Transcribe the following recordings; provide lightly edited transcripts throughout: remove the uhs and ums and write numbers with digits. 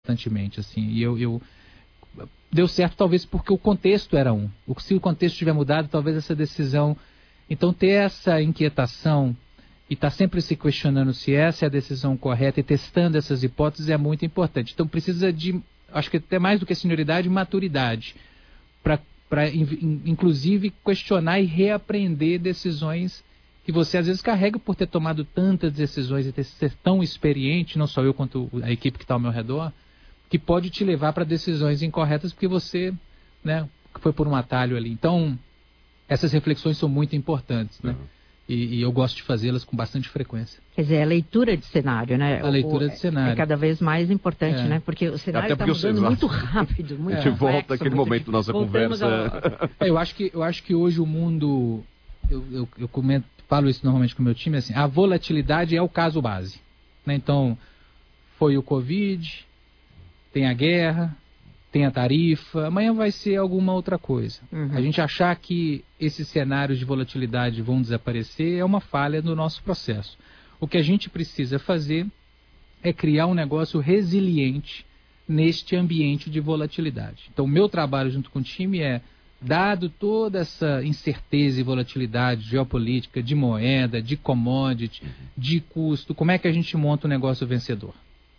constantemente, assim, e eu deu certo talvez porque o contexto era um. Se o contexto tiver mudado, talvez essa decisão... Então, ter essa inquietação e estar sempre se questionando se essa é a decisão correta e testando essas hipóteses é muito importante. Então, precisa de, acho que até mais do que senioridade, maturidade, para inclusive, questionar e reaprender decisões que você, às vezes, carrega por ter tomado tantas decisões e ser tão experiente, não só eu quanto a equipe que está ao meu redor, que pode te levar para decisões incorretas porque você, né, foi por um atalho ali. Então, essas reflexões são muito importantes, né? E eu gosto de fazê-las com bastante frequência. Quer dizer, a leitura de cenário, né? A leitura de cenário. É cada vez mais importante, né? Porque o cenário está mudando muito rápido, muito complexo. A gente volta àquele momento da nossa conversa. Eu acho que hoje o mundo... Eu falo isso normalmente com o meu time, assim, a volatilidade é o caso base, né? Então, foi o Covid... Tem a guerra, tem a tarifa, amanhã vai ser alguma outra coisa. A gente achar que esses cenários de volatilidade vão desaparecer é uma falha no nosso processo. O que a gente precisa fazer é criar um negócio resiliente neste ambiente de volatilidade. Então, o meu trabalho junto com o time é, dado toda essa incerteza e volatilidade geopolítica, de moeda, de commodity, de custo, como é que a gente monta um negócio vencedor?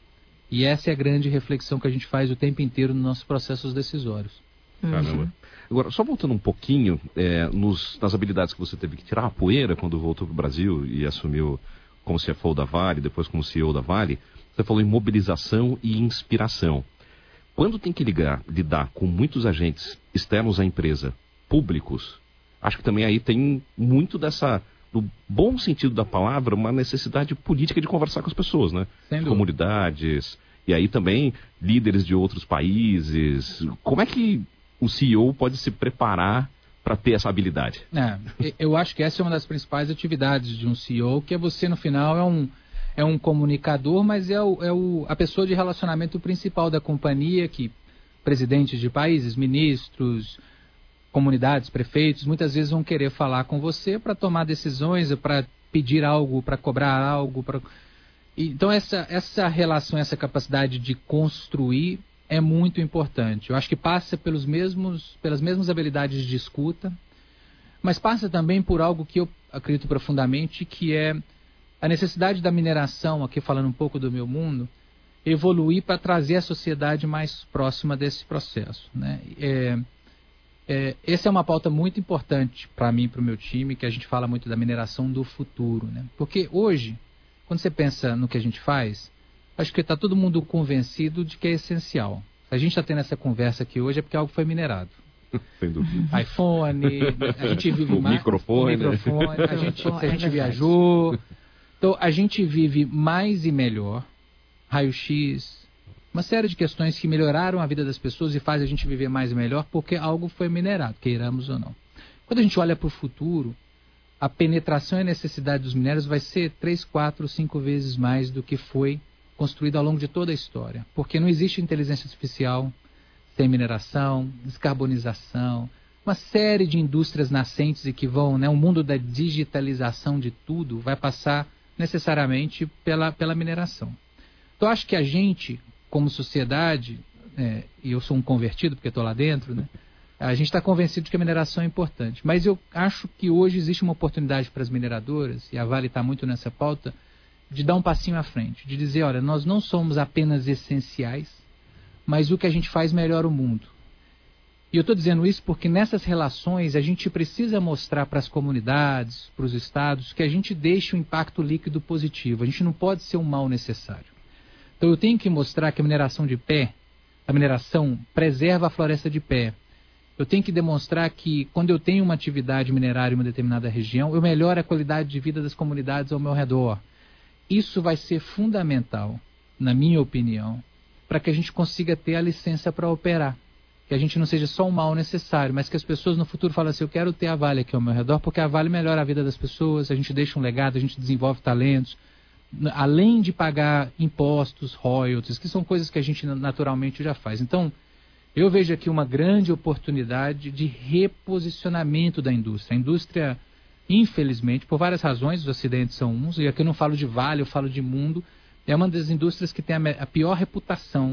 E essa é a grande reflexão que a gente faz o tempo inteiro nos nossos processos decisórios. Caramba. Agora, só voltando um pouquinho nas habilidades que você teve que tirar a poeira quando voltou para o Brasil e assumiu como CFO da Vale, depois como CEO da Vale, você falou em mobilização e inspiração. Quando tem que lidar com muitos agentes externos à empresa, públicos, acho que também aí tem muito dessa... no bom sentido da palavra, uma necessidade política de conversar com as pessoas, né? Comunidades, e aí também líderes de outros países. Como é que o CEO pode se preparar para ter essa habilidade? Eu acho que essa é uma das principais atividades de um CEO, que é você, no final, é um comunicador, mas a pessoa de relacionamento principal da companhia, que presidentes de países, ministros... comunidades, prefeitos, muitas vezes vão querer falar com você para tomar decisões, para pedir algo, para cobrar algo. Então, essa relação, essa capacidade de construir é muito importante. Eu acho que passa pelas mesmas habilidades de escuta, mas passa também por algo que eu acredito profundamente, que é a necessidade da mineração, aqui falando um pouco do meu mundo, evoluir para trazer a sociedade mais próxima desse processo, né? Essa é uma pauta muito importante para mim e para o meu time, que a gente fala muito da mineração do futuro, né? Porque hoje, quando você pensa no que a gente faz, acho que está todo mundo convencido de que é essencial. Se a gente está tendo essa conversa aqui hoje é porque algo foi minerado. Sem dúvida. iPhone, a gente vive mais... microfone, a gente viajou. Então, a gente vive mais e melhor, raio-x... Uma série de questões que melhoraram a vida das pessoas e fazem a gente viver mais e melhor porque algo foi minerado, queiramos ou não. Quando a gente olha para o futuro, a penetração e a necessidade dos minérios vai ser 3, 4, 5 vezes mais do que foi construído ao longo de toda a história. Porque não existe inteligência artificial sem mineração, descarbonização, uma série de indústrias nascentes e que vão, né, o mundo da digitalização de tudo vai passar necessariamente pela mineração. Então, acho que a gente... como sociedade, e eu sou um convertido porque estou lá dentro, né? A gente está convencido de que a mineração é importante. Mas eu acho que hoje existe uma oportunidade para as mineradoras, e a Vale está muito nessa pauta, de dar um passinho à frente, de dizer, olha, nós não somos apenas essenciais, mas o que a gente faz melhora o mundo. E eu estou dizendo isso porque nessas relações a gente precisa mostrar para as comunidades, para os estados, que a gente deixa um impacto líquido positivo. A gente não pode ser um mal necessário. Então eu tenho que mostrar que a mineração preserva a floresta de pé. Eu tenho que demonstrar que quando eu tenho uma atividade minerária em uma determinada região, eu melhoro a qualidade de vida das comunidades ao meu redor. Isso vai ser fundamental, na minha opinião, para que a gente consiga ter a licença para operar. Que a gente não seja só um mal necessário, mas que as pessoas no futuro falem assim, eu quero ter a Vale aqui ao meu redor, porque a Vale melhora a vida das pessoas, a gente deixa um legado, a gente desenvolve talentos, além de pagar impostos, royalties, que são coisas que a gente naturalmente já faz. Então, eu vejo aqui uma grande oportunidade de reposicionamento da indústria. A indústria, infelizmente, por várias razões, os acidentes são uns, e aqui eu não falo de Vale, eu falo de mundo, é uma das indústrias que tem a pior reputação